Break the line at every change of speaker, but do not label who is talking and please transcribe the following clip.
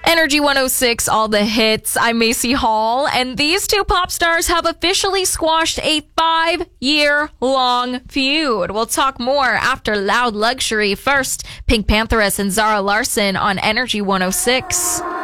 Energy 106, all the hits. I'm Macy Hall, and these two pop stars have officially squashed a 5-year-long feud. We'll talk more after Loud Luxury. First, Pink Pantheress and Zara Larsson on Energy 106.